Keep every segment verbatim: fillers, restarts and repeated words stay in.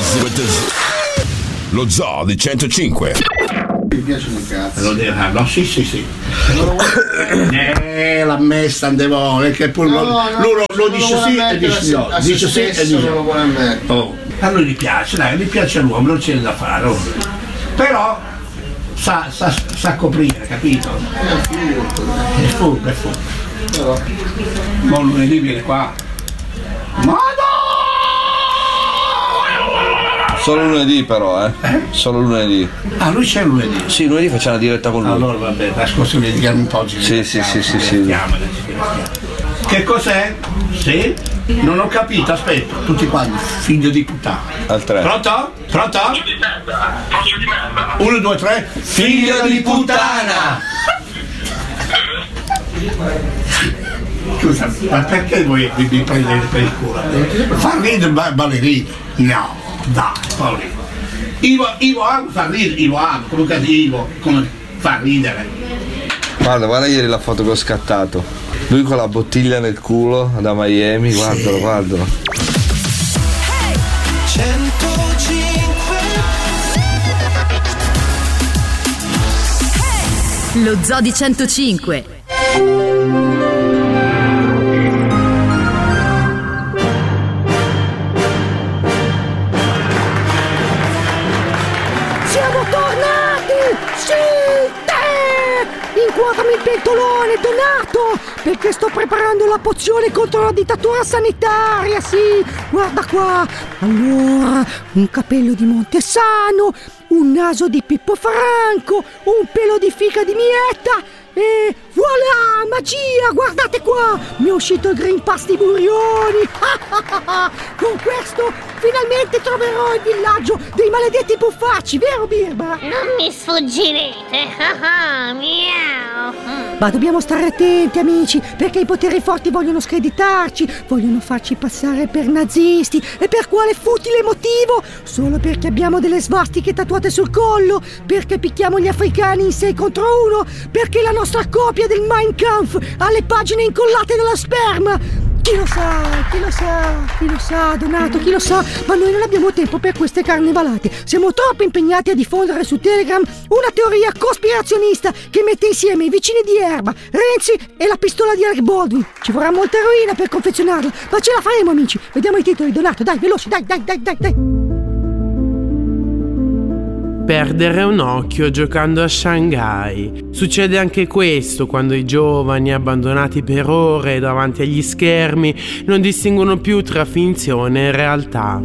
Lo Zoo di centocinque. Mi piace un cazzo. Lo devo fare, no? Sì, sì, sì. Eh, l'ha messa andevole, che poi No, lo, no, lui lo, lo non dice lo sì vuole e dice mettere no. a se Dice sì e stesso, dice non lo vuole mettere. oh. A lui gli piace, dai, gli piace all'uomo, non c'è da fare. Oh. Però sa, sa, sa coprire, capito? È furbo, è furbo. Ma lunedì viene qua. Madonna! Solo lunedì però, eh? Eh? Solo lunedì. Ah, lui c'è lunedì. Sì, lunedì facciamo una diretta con lui. Allora vabbè, la scorsa mi dedichiamo un po' oggi. Sì, sì, sì, sì, sì. Che cos'è? Sì? Non ho capito, aspetta, tutti quanti, figlio di puttana. Al tre. Pronto? Pronto? Uno, due, tre. Figlio di puttana! Scusa, ma perché voi vi, vi prendete per il culo? Fa ridere ba- ballerino? No, dai, Paolino. Ivo, Ivo Amo fa ridere, Ivo Amo, comunque Ivo, come fa ridere. Guarda, guarda ieri la foto che ho scattato. Lui con la bottiglia nel culo da Miami, guardalo, sì. guardalo. Lo Zoo di centocinque. Siamo tornati! Sì! Te! Inquadrami il pentolone, Donato! Perché sto preparando la pozione contro la dittatura sanitaria, sì! Guarda qua! Allora, un capello di Montesano, un naso di Pippo Franco, un pelo di fica di Mietta e voilà! Magia! Guardate qua! Mi è uscito il Green Pass di Burioni! Con questo finalmente troverò il villaggio dei maledetti puffacci, vero Birba? Non mi sfuggirete! Miau! Ma dobbiamo stare attenti, amici, perché i poteri forti vogliono screditarci, vogliono farci passare per nazisti. E per quale futile motivo? Solo perché abbiamo delle svastiche tatuate sul collo, perché picchiamo gli africani in sei contro uno, perché la nostra copia del Mein Kampf ha le pagine incollate dalla sperma. Chi lo sa, chi lo sa, chi lo sa, Donato, chi lo sa, ma noi non abbiamo tempo per queste carnevalate. Siamo troppo impegnati a diffondere su Telegram una teoria cospirazionista che mette insieme i vicini di Erba, Renzi e la pistola di Alec Baldwin. Ci vorrà molta eroina per confezionarla, ma ce la faremo, amici. Vediamo i titoli, Donato, dai, veloci, dai, dai, dai, dai, dai. Perdere un occhio giocando a Shanghai. Succede anche questo quando i giovani, abbandonati per ore davanti agli schermi, non distinguono più tra finzione e realtà.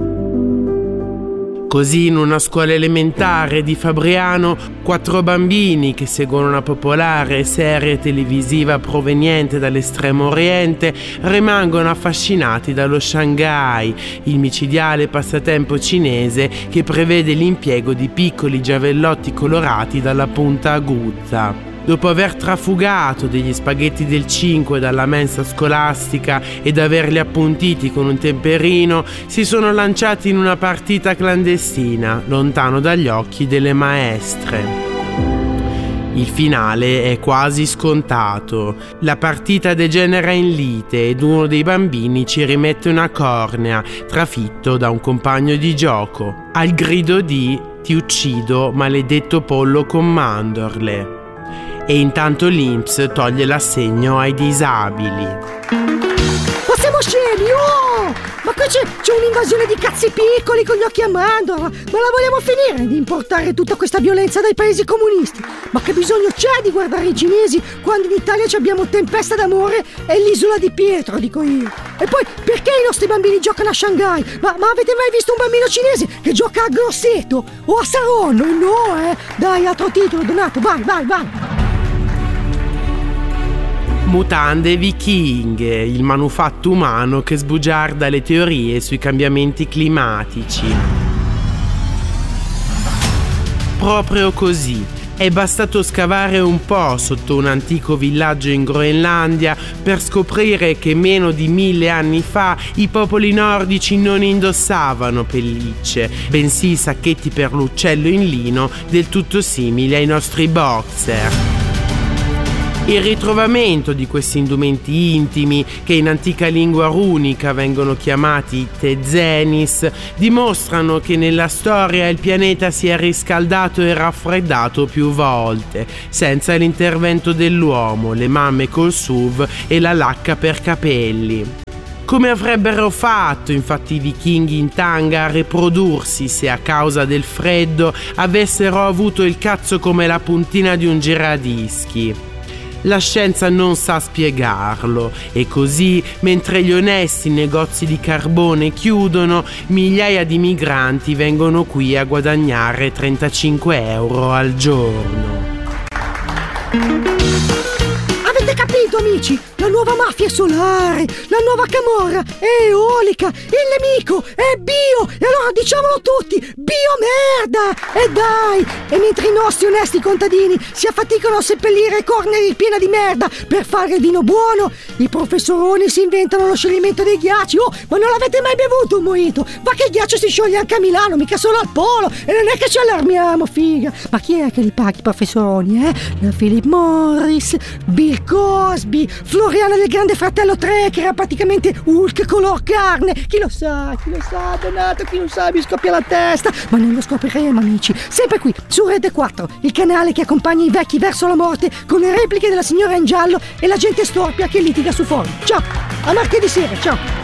Così in una scuola elementare di Fabriano, quattro bambini che seguono una popolare serie televisiva proveniente dall'estremo oriente rimangono affascinati dallo Shanghai, il micidiale passatempo cinese che prevede l'impiego di piccoli giavellotti colorati dalla punta aguzza. Dopo aver trafugato degli spaghetti del cinque dalla mensa scolastica ed averli appuntiti con un temperino, si sono lanciati in una partita clandestina, lontano dagli occhi delle maestre. Il finale è quasi scontato. La partita degenera in lite ed uno dei bambini ci rimette una cornea, trafitto da un compagno di gioco. Al grido di "ti uccido, maledetto pollo con mandorle". E intanto l'I N P S toglie l'assegno ai disabili. Ma siamo scemi, oh! Ma qui c'è, c'è un'invasione di cazzi piccoli con gli occhi a mandorla. Ma la vogliamo finire di importare tutta questa violenza dai paesi comunisti? Ma che bisogno c'è di guardare i cinesi quando in Italia ci abbiamo Tempesta d'amore e l'isola di Pietro, dico io. E poi, perché i nostri bambini giocano a Shanghai? Ma, ma avete mai visto un bambino cinese che gioca a Grosseto o a Saronno? No, eh! Dai, altro titolo, Donato, vai, vai, vai! Mutande vichinghe, il manufatto umano che sbugiarda le teorie sui cambiamenti climatici. Proprio così. È bastato scavare un po' sotto un antico villaggio in Groenlandia per scoprire che meno di mille anni fa i popoli nordici non indossavano pellicce, bensì sacchetti per l'uccello in lino del tutto simili ai nostri boxer. Il ritrovamento di questi indumenti intimi, che in antica lingua runica vengono chiamati tezenis, dimostrano che nella storia il pianeta si è riscaldato e raffreddato più volte, senza l'intervento dell'uomo, le mamme col S U V e la lacca per capelli. Come avrebbero fatto infatti i vichinghi in tanga a riprodursi se a causa del freddo avessero avuto il cazzo come la puntina di un giradischi? La scienza non sa spiegarlo e così, mentre gli onesti negozi di carbone chiudono, migliaia di migranti vengono qui a guadagnare trentacinque euro al giorno. Avete capito, amici? La nuova mafia è solare, la nuova camorra è eolica, il nemico è bio, e allora diciamolo tutti, bio merda! E dai! E mentre i nostri onesti contadini si affaticano a seppellire corneri piena di merda per fare il vino buono, i professoroni si inventano lo scioglimento dei ghiacci. Oh, ma non l'avete mai bevuto un mojito? Ma che il ghiaccio si scioglie anche a Milano, mica solo al polo, e non è che ci allarmiamo, figa! Ma chi è che li paga i professoroni, eh? La Philip Morris, Bill Cosby, Floriana del Grande Fratello tre, che era praticamente Hulk color carne. Chi lo sa, chi lo sa, Donato, chi lo sa, mi scoppia la testa. Ma non lo scopriremo, amici, sempre qui su Rete quattro, il canale che accompagna i vecchi verso la morte con le repliche della signora in giallo e la gente storpia che litiga su forum. Ciao, a martedì sera, ciao.